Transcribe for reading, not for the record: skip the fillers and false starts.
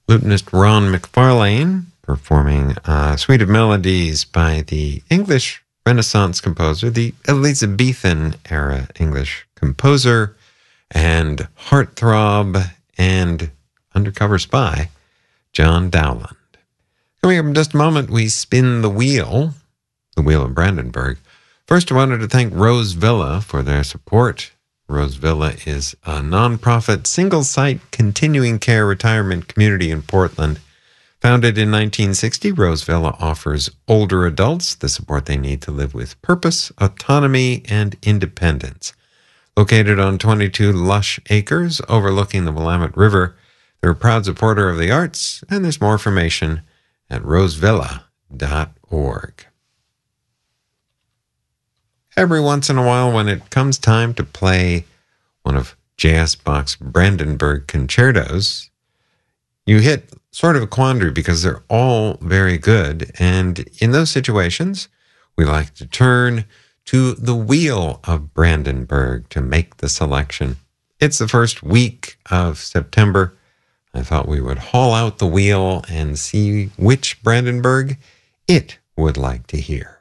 lutenist Ron McFarlane performing a suite of melodies by the English Renaissance composer, the Elizabethan era English composer and heartthrob and undercover spy, John Dowland. Coming up in just a moment, we spin the wheel of Brandenburg. First, I wanted to thank Rose Villa for their support. Rose Villa is a nonprofit, single-site, continuing care retirement community in Portland. Founded in 1960, Rose Villa offers older adults the support they need to live with purpose, autonomy, and independence. Located on 22 lush acres overlooking the Willamette River, they're a proud supporter of the arts, and there's more information at rosevilla.org. Every once in a while, when it comes time to play one of J.S. Bach's Brandenburg concertos, you hit sort of a quandary because they're all very good. And in those situations, we like to turn to the wheel of Brandenburg to make the selection. It's the first week of September. I thought we would haul out the wheel and see which Brandenburg it would like to hear.